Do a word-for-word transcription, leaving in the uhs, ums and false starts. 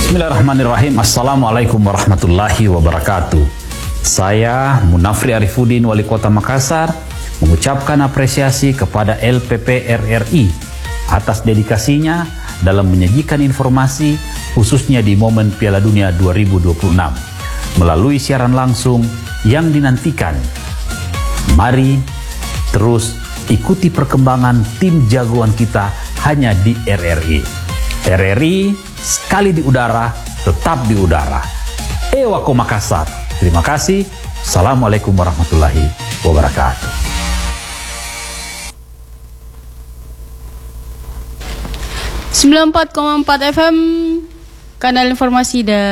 Bismillahirrahmanirrahim. Assalamualaikum warahmatullahi wabarakatuh. Saya Munafri Arifudin, Wali Kota Makassar, mengucapkan apresiasi kepada L P P R R I atas dedikasinya dalam menyajikan informasi khususnya di momen Piala Dunia dua ribu dua puluh enam melalui siaran langsung yang dinantikan. Mari terus ikuti perkembangan tim jagoan kita hanya di R R I. R R I sekali di udara, tetap di udara. Ewako Makassar. Terima kasih. Assalamualaikum warahmatullahi wabarakatuh. sembilan puluh empat koma empat F M, kanal informasi dan